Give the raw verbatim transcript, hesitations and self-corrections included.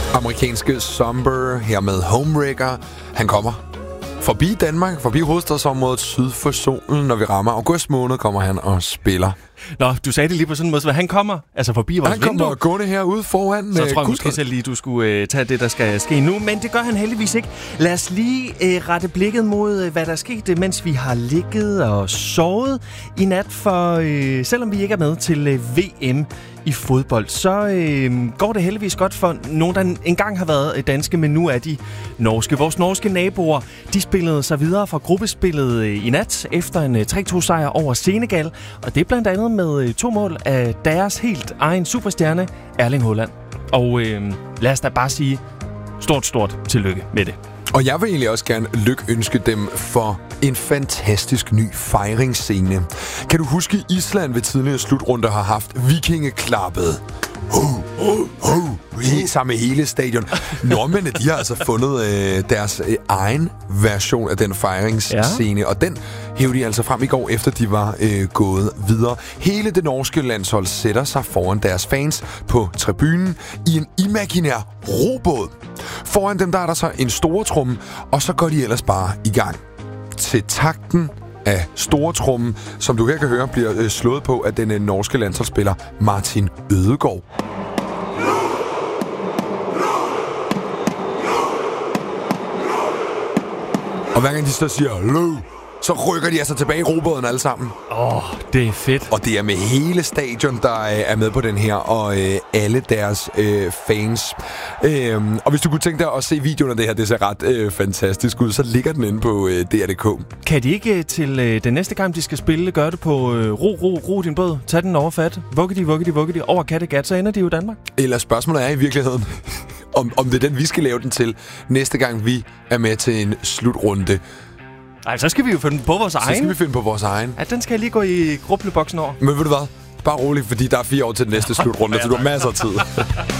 Amerikanske Somber her med Homewrecker. Han kommer forbi Danmark, forbi hovedstadsområdet syd for solen. Når vi rammer august måned, kommer han og spiller. Nå, du sagde det lige på sådan en måde, så han kommer altså forbi vores vindue. Han kommer vindue. gående herude foran. Så tror jeg måske selv lige, du skulle uh, tage det, der skal ske nu. Men det gør han heldigvis ikke. Lad os lige uh, rette blikket mod, uh, hvad der er sket, mens vi har ligget og sovet i nat. For uh, selvom vi ikke er med til uh, V M i fodbold, så uh, går det heldigvis godt for nogen, der engang har været danske, men nu er de norske. Vores norske naboer, de spillede sig videre fra gruppespillet uh, i nat efter en uh, tre to sejr over Senegal. Og det er blandt andet med to mål af deres helt egen superstjerne, Erling Haaland. Og øh, lad os da bare sige stort, stort tillykke med det. Og jeg vil egentlig også gerne lykønske dem for en fantastisk ny fejringsscene. Kan du huske, Island ved tidligere slutrunder har haft vikingeklappet? Uh, uh, uh. Sammen med hele stadion. Nordmændene, de har altså fundet øh, deres øh, egen version af den fejringsscene, ja. Og den hævde de altså frem i går, efter de var øh, gået videre. Hele det norske landshold sætter sig foran deres fans på tribunen i en imaginær robåd. Foran dem der er der så en stortromme, og så går de ellers bare i gang. Til takten af stortrommen, som du her kan høre, bliver øh, slået på af den øh, norske landsholdsspiller Martin Ødegaard. Og hver gang de så siger hallo, så rykker de altså tilbage i robåden alle sammen. Åh, oh, det er fedt. Og det er med hele stadion, der øh, er med på den her, og øh, alle deres øh, fans. Øh, og hvis du kunne tænke dig at se videoen af det her, det ser ret øh, fantastisk ud, så ligger den inde på øh, D R punktum d k. Kan de ikke til øh, den næste gang, de skal spille, gøre det på øh, ro, ro, ro din båd, tag den over fat, vugge de, vugge de, vugge de, over Kattegat, så ender de jo i Danmark? Eller spørgsmålet er i virkeligheden, om, om det er den, vi skal lave den til, næste gang vi er med til en slutrunde. Nej, så skal vi jo finde på vores egen. Så skal vi finde på vores egen. Ja, den skal jeg lige gå i grubleboksen over. Men ved du hvad? Bare rolig, fordi der er fire år til den næste slutrunde, så du har masser af tid.